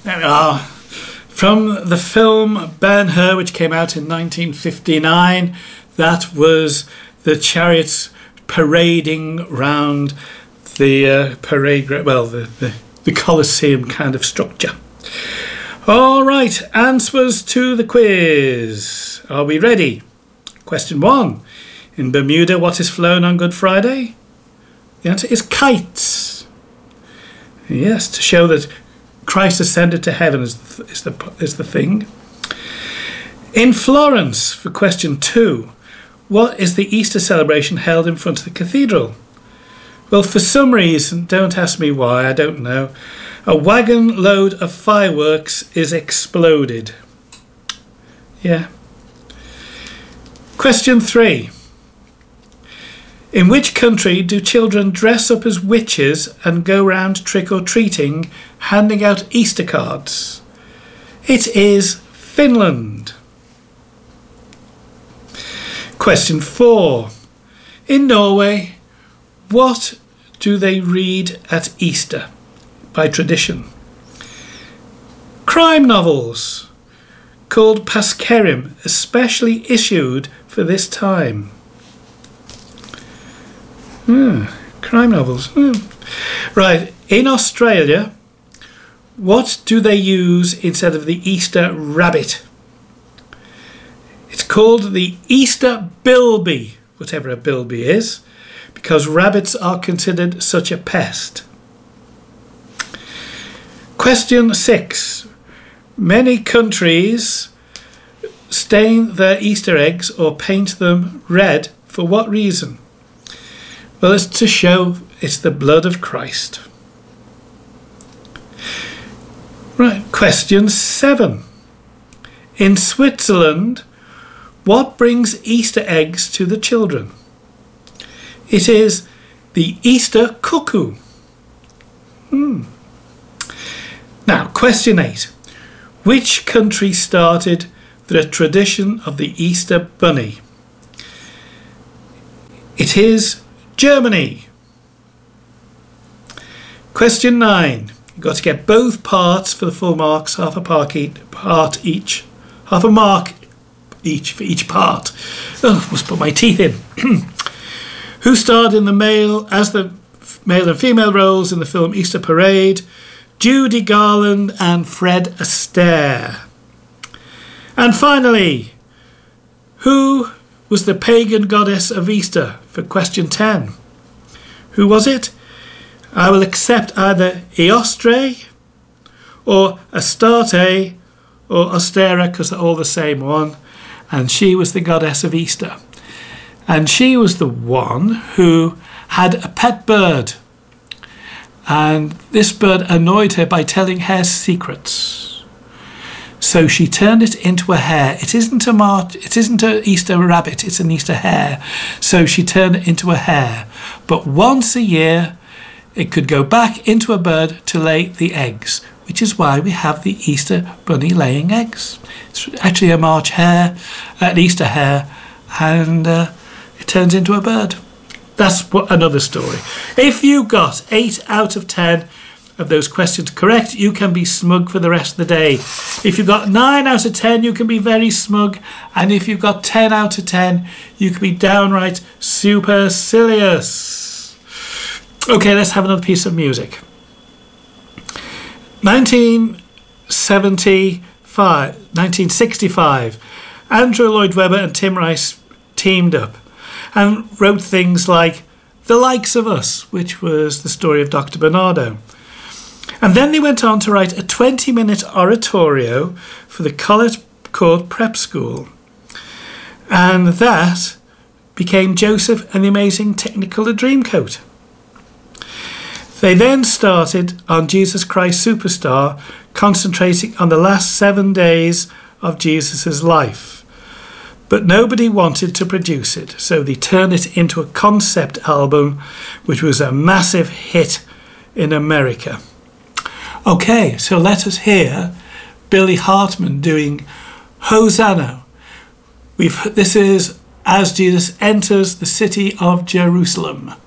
There we are. From the film Ben-Hur, which came out in 1959, that was the chariots parading round the parade, well, the Colosseum kind of structure. All right, answers to the quiz. Are we ready? Question 1. In Bermuda, what is flown on Good Friday? The answer is kites. Yes, to show that Christ ascended to heaven is the thing. In Florence, for question 2, what is the Easter celebration held in front of the cathedral? Well, for some reason, don't ask me why, I don't know, a wagon load of fireworks is exploded. Yeah. Question 3. In which country do children dress up as witches and go round trick-or-treating, handing out Easter cards? It is Finland. Question 4. In Norway, what do they read at Easter by tradition? Crime novels called Paskerim, especially issued for this time. Crime novels. Right, in Australia, what do they use instead of the Easter rabbit? It's called the Easter bilby, whatever a bilby is, because rabbits are considered such a pest. Question 6. Many countries stain their Easter eggs or paint them red for what reason? Well, it's to show it's the blood of Christ. Right, question 7. In Switzerland, what brings Easter eggs to the children? It is the Easter cuckoo. Now, question 8. Which country started the tradition of the Easter bunny? It is Germany. Question 9. You've got to get both parts for the full marks, half a mark each for each part. Oh, must put my teeth in. Who starred in the male and female roles in the film Easter Parade? Judy Garland and Fred Astaire. And finally, who was the pagan goddess of Easter for question 10? Who was it? I will accept either Eostre or Astarte or Ostera because they're all the same one. And she was the goddess of Easter. And she was the one who had a pet bird. And this bird annoyed her by telling her secrets. So she turned it into a hare. It isn't an Easter rabbit, it's an Easter hare. So she turned it into a hare. But once a year, it could go back into a bird to lay the eggs, which is why we have the Easter bunny laying eggs. It's actually a March hare, an Easter hare, and it turns into a bird. That's another story. If you got 8 out of 10 of those questions correct, you can be smug for the rest of the day. If you got 9 out of 10, you can be very smug. And if you've got 10 out of 10, you can be downright supercilious. Okay, let's have another piece of music. 1965, Andrew Lloyd Webber and Tim Rice teamed up and wrote things like The Likes of Us, which was the story of Dr. Bernardo. And then they went on to write a 20-minute oratorio for the College Court Prep School. And that became Joseph and the Amazing Technicolor Dreamcoat. They then started on Jesus Christ Superstar, concentrating on the last 7 days of Jesus' life. But nobody wanted to produce it, so they turned it into a concept album, which was a massive hit in America. Okay, so let us hear Billy Hartman doing Hosanna. This is as Jesus enters the city of Jerusalem.